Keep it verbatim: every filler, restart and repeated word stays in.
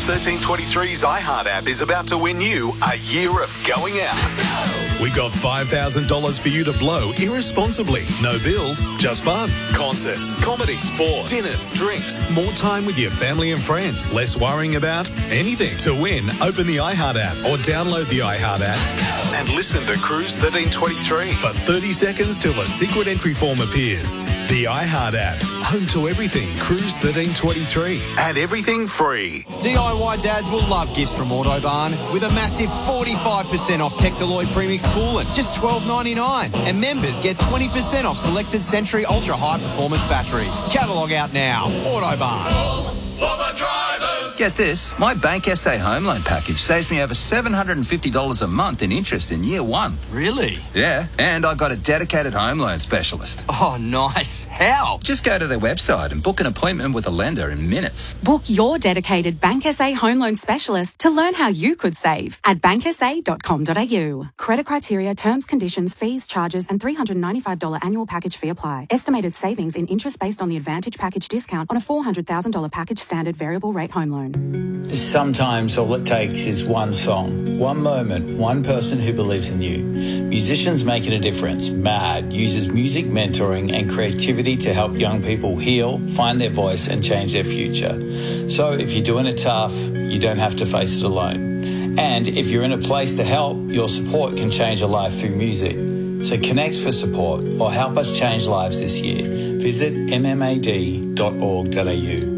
Cruise thirteen twenty-three's iHeart app is about to win you a year of going out. We got five thousand dollars for you to blow irresponsibly. No bills, just fun. Concerts, comedy, sport, dinners, drinks, more time with your family and friends. Less worrying about anything. To win, open the iHeart app or download the iHeart app and listen to Cruise thirteen twenty-three for thirty seconds till a secret entry form appears. The iHeart app, home to everything Cruise thirteen twenty-three and everything free. D I Y dads will love gifts from Autobarn with a massive forty-five percent off Tectaloid Premix coolant, just twelve ninety-nine. And members get twenty percent off selected Century Ultra High Performance batteries. Catalogue out now. Autobarn. For the drivers. Get this, my Bank S A home loan package saves me over seven hundred fifty dollars a month in interest in year one. Really? Yeah, and I got a dedicated home loan specialist. Oh, nice. How? Just go to their website and book an appointment with a lender in minutes. Book your dedicated Bank S A home loan specialist to learn how you could save at bank s a dot com dot a u. Credit criteria, terms, conditions, fees, charges and three hundred ninety-five dollars annual package fee apply. Estimated savings in interest based on the Advantage package discount on a four hundred thousand dollars package standard variable rate home loan. Sometimes all it takes is one song, one moment, one person who believes in you. Musicians Making a Difference, MAD, uses music mentoring and creativity to help young people heal, find their voice and change their future. So if you're doing it tough, you don't have to face it alone. And if you're in a place to help, your support can change a life through music. So connect for support or help us change lives this year. Visit m m a d dot org dot a u.